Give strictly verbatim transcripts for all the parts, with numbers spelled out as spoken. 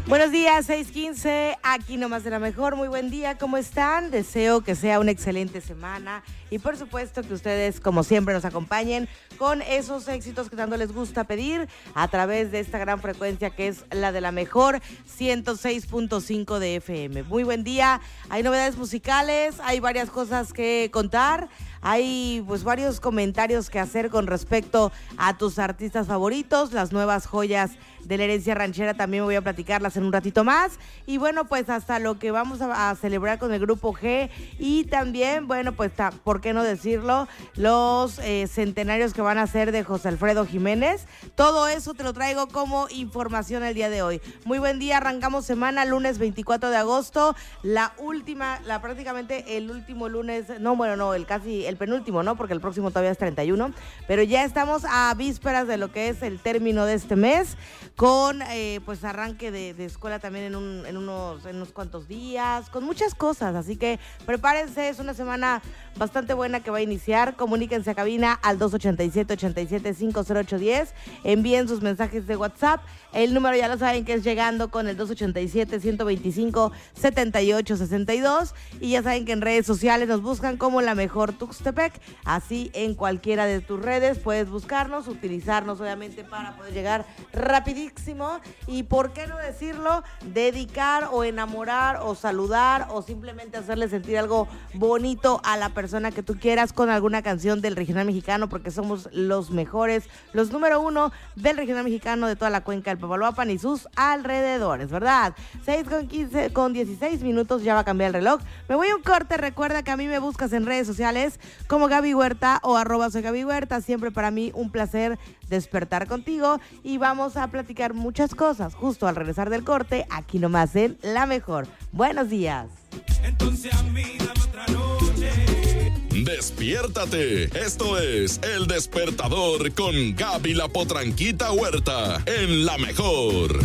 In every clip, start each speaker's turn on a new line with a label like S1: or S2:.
S1: Buenos días, seis quince, aquí nomás de la mejor, muy buen día, ¿cómo están? Deseo que sea una excelente semana y por supuesto que ustedes, como siempre, nos acompañen con esos éxitos que tanto les gusta pedir a través de esta gran frecuencia que es la de la mejor ciento seis punto cinco de F M. Muy buen día, hay novedades musicales, hay varias cosas que contar, hay pues varios comentarios que hacer con respecto a tus artistas favoritos, las nuevas joyas de la herencia ranchera también me voy a platicarlas en un ratito más y bueno pues hasta lo que vamos a, a celebrar con el Grupo G y también bueno pues ta, por qué no decirlo, los eh, centenarios que van a ser de José Alfredo Jiménez, todo eso te lo traigo como información el día de hoy. Muy buen día, arrancamos semana, lunes veinticuatro de agosto, la última, la prácticamente el último lunes, no bueno no, el casi el penúltimo, ¿no? Porque el próximo todavía es treinta y uno, pero ya estamos a vísperas de lo que es el término de este mes, con eh, pues arranque de, de escuela también en, un, en, unos, en unos cuantos días, con muchas cosas, así que prepárense, es una semana bastante buena que va a iniciar. Comuníquense a cabina al dos ochenta y siete, ochenta y siete, cincuenta y ocho diez, envíen sus mensajes de WhatsApp, el número ya lo saben que es llegando con el dos ochenta y siete, ciento veinticinco, setenta y ocho sesenta y dos y ya saben que en redes sociales nos buscan como La Mejor Tuxtepec, así en cualquiera de tus redes puedes buscarnos, utilizarnos obviamente para poder llegar rapidísimo y por qué no decirlo, dedicar o enamorar o saludar o simplemente hacerle sentir algo bonito a la persona que tú quieras con alguna canción del regional mexicano, porque somos los mejores, los número uno del regional mexicano de toda la cuenca del Papaloapan y sus alrededores, ¿verdad? seis con quince, con dieciséis minutos, ya va a cambiar el reloj. Me voy a un corte, recuerda que a mí me buscas en redes sociales como Gaby Huerta o arroba soy Gaby Huerta, siempre para mí un placer despertar contigo y vamos a platicar muchas cosas justo al regresar del corte, aquí nomás en La Mejor. Buenos días.
S2: Entonces a mí dame otra noche.
S3: Despiértate, esto es El Despertador con Gaby la Potranquita Huerta en La Mejor.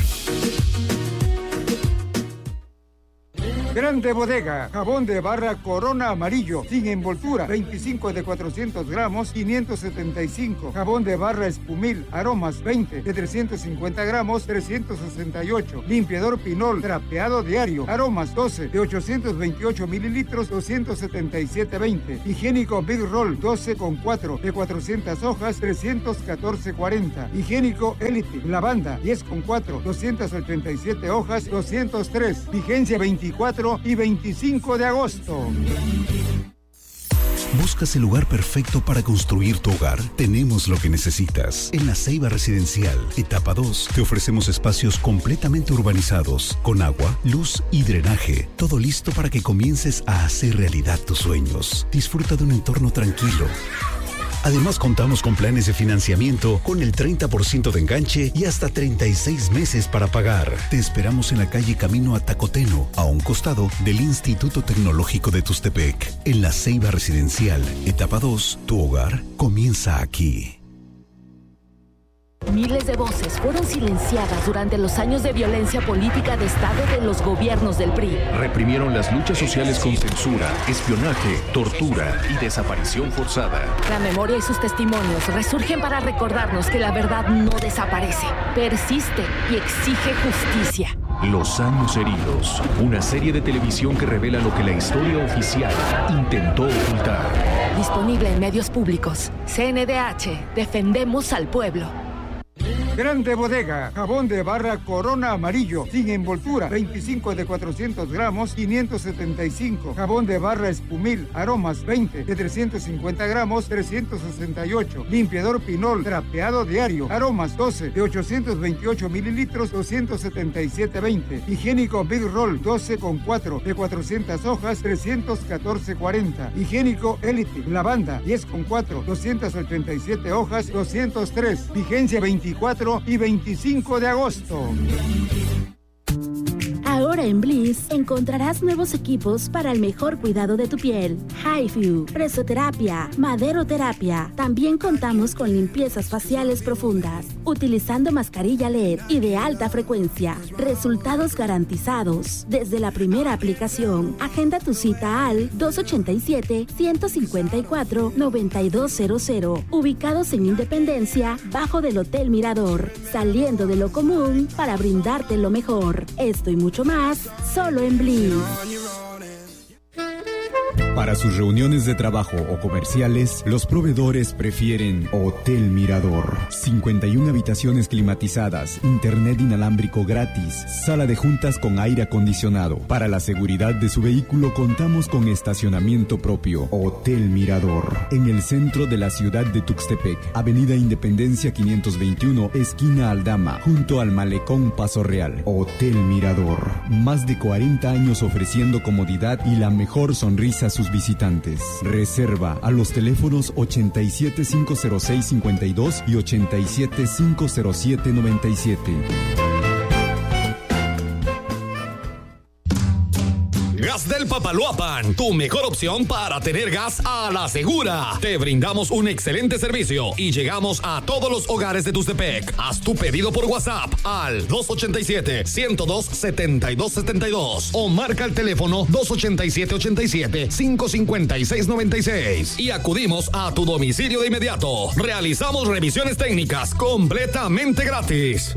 S4: Grande Bodega, jabón de barra Corona Amarillo, sin envoltura, veinticinco de cuatrocientos gramos, quinientos setenta y cinco. Jabón de barra Espumil, aromas, veinte de trescientos cincuenta gramos, trescientos sesenta y ocho. Limpiador Pinol, trapeado diario, aromas, doce de ochocientos veintiocho mililitros, doscientos setenta y siete veinte. Higiénico Big Roll, doce con cuatro de cuatrocientas hojas, trescientos catorce cuarenta. Higiénico Elite, lavanda, diez con cuatro, doscientas ochenta y siete hojas, doscientos tres. Vigencia veinticuatro y veinticinco de agosto.
S5: ¿Buscas el lugar perfecto para construir tu hogar? Tenemos lo que necesitas. En La Ceiba Residencial, etapa dos, te ofrecemos espacios completamente urbanizados, con agua, luz y drenaje. Todo listo para que comiences a hacer realidad tus sueños. Disfruta de un entorno tranquilo. Además, contamos con planes de financiamiento con el treinta por ciento de enganche y hasta treinta y seis meses para pagar. Te esperamos en la calle Camino a Tacoteno, a un costado del Instituto Tecnológico de Tuxtepec. En La Ceiba Residencial, etapa dos, tu hogar comienza aquí.
S6: Miles de voces fueron silenciadas durante los años de violencia política de Estado de los gobiernos del P R I.
S7: Reprimieron las luchas sociales con censura, espionaje, tortura y desaparición forzada.
S6: La memoria y sus testimonios resurgen para recordarnos que la verdad no desaparece, persiste y exige justicia.
S7: Los años heridos, una serie de televisión que revela lo que la historia oficial intentó ocultar.
S6: Disponible en medios públicos. C N D H, defendemos al pueblo.
S4: Grande Bodega, jabón de barra Corona Amarillo, sin envoltura, veinticinco de cuatrocientos gramos, quinientos setenta y cinco. Jabón de barra Espumil, aromas, veinte de trescientos cincuenta gramos, trescientos sesenta y ocho. Limpiador Pinol, trapeado diario, aromas, doce de ochocientos veintiocho mililitros, doscientos setenta y siete veinte. Higiénico Big Roll, doce con cuatro de cuatrocientas hojas, trescientos catorce cuarenta. Higiénico Elite, lavanda, diez con cuatro, doscientas ochenta y siete hojas, doscientos tres. Vigencia veinticuatro y veinticinco de agosto.
S8: Ahora Ahora en Bliss encontrarás nuevos equipos para el mejor cuidado de tu piel. HiFu, presoterapia, maderoterapia. También contamos con limpiezas faciales profundas, utilizando mascarilla L E D y de alta frecuencia. Resultados garantizados desde la primera aplicación. Agenda tu cita al dos ochenta y siete, ciento cincuenta y cuatro, noventa y dos cero cero. Ubicados en Independencia, bajo del Hotel Mirador. Saliendo de lo común para brindarte lo mejor. Esto y mucho más, solo en Bliss.
S9: Para sus reuniones de trabajo o comerciales, los proveedores prefieren Hotel Mirador. cincuenta y una habitaciones climatizadas, internet inalámbrico gratis, sala de juntas con aire acondicionado. Para la seguridad de su vehículo contamos con estacionamiento propio. Hotel Mirador. En el centro de la ciudad de Tuxtepec, Avenida Independencia quinientos veintiuno, esquina Aldama, junto al Malecón Paso Real. Hotel Mirador. Más de cuarenta años ofreciendo comodidad y la mejor sonrisa a sus visitantes. Reserva a los teléfonos ochenta y siete, cinco cero seis, cincuenta y dos y ochenta y siete, cinco cero siete, noventa y siete.
S10: Gas del Papaloapan, tu mejor opción para tener gas a la segura. Te brindamos un excelente servicio y llegamos a todos los hogares de Tuxtepec. Haz tu pedido por WhatsApp al dos ochenta y siete, ciento dos, setenta y dos setenta y dos o marca el teléfono dos ochenta y siete, ochenta y siete, cinco cincuenta y seis, noventa y seis y acudimos a tu domicilio de inmediato. Realizamos revisiones técnicas completamente gratis.